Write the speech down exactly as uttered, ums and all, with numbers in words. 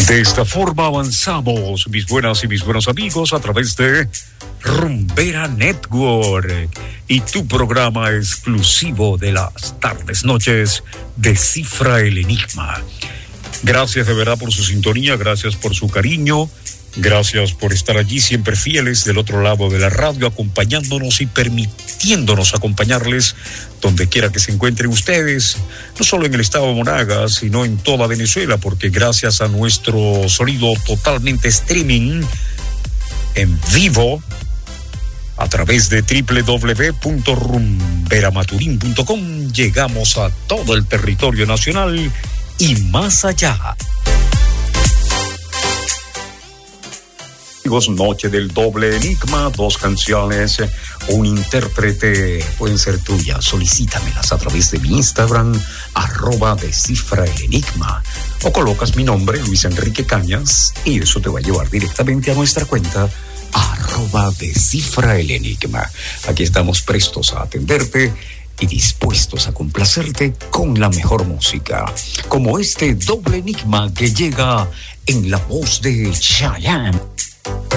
De esta forma avanzamos, mis buenas y mis buenos amigos, a través de Rumbera Network y tu programa exclusivo de las tardes, noches, Descifra el Enigma. Gracias de verdad por su sintonía, gracias por su cariño, gracias por estar allí siempre fieles del otro lado de la radio, acompañándonos y permitiéndonos acompañarles donde quiera que se encuentren ustedes, no solo en el estado de Monagas, sino en toda Venezuela, porque gracias a nuestro sonido totalmente streaming, en vivo, a través de doble u doble u doble u punto rumbera maturín punto com, llegamos a todo el territorio nacional y más allá. Noche del doble enigma, dos canciones, un intérprete, pueden ser tuyas, solicítamelas a través de mi Instagram, arroba Descifra el Enigma, o colocas mi nombre, Luis Enrique Cañas, y eso te va a llevar directamente a nuestra cuenta, arroba Descifra el Enigma. Aquí estamos prestos a atenderte y dispuestos a complacerte con la mejor música, como este doble enigma que llega en la voz de Chayanne.